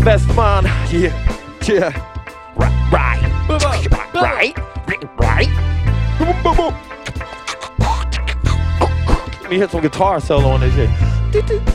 Best man. Yeah. Right. Let me hit some guitar solo on this shit.